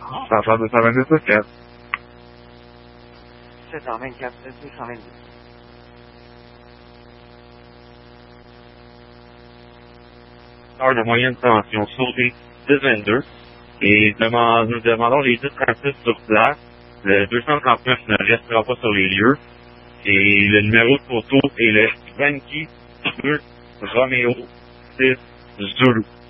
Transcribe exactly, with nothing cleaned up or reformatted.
cent soixante, deux cent vingt-deux sur quatre. sept cent vingt-quatre, deux cent vingt-deux. Heure de moyenne tension sautée dix vingt-deux. Et demande, nous demandons les dix trente-six sur place. Le deux cent trente-neuf ne restera pas sur les lieux. Et le numéro de photo est le vingt-deux Romeo six Zulu.